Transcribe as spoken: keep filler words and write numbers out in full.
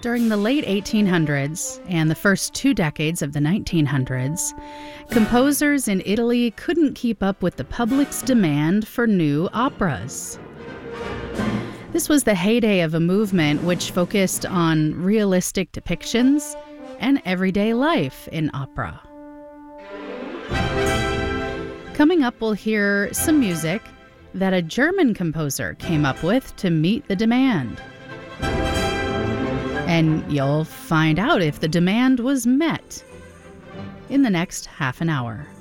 During the late eighteen hundreds and the first two decades of the nineteen hundreds, composers in Italy couldn't keep up with the public's demand for new operas. This was the heyday of a movement which focused on realistic depictions and everyday life in opera. Coming up, we'll hear some music that a German composer came up with to meet the demand. And you'll find out if the demand was met in the next half an hour.